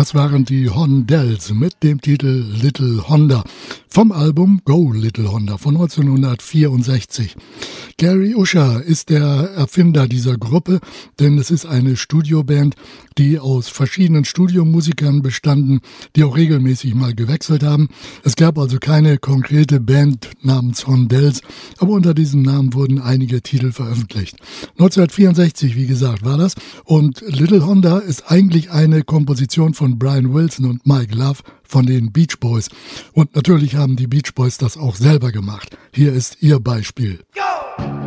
Das waren die Hondells mit dem Titel Little Honda vom Album Go Little Honda von 1964. Gary Usher ist der Erfinder dieser Gruppe, denn es ist eine Studioband, die aus verschiedenen Studiomusikern bestanden, die auch regelmäßig mal gewechselt haben. Es gab also keine konkrete Band namens Hondells, aber unter diesem Namen wurden einige Titel veröffentlicht. 1964, wie gesagt, war das. Und Little Honda ist eigentlich eine Komposition von Brian Wilson und Mike Love von den Beach Boys. Und natürlich haben die Beach Boys das auch selber gemacht. Hier ist ihr Beispiel. Go!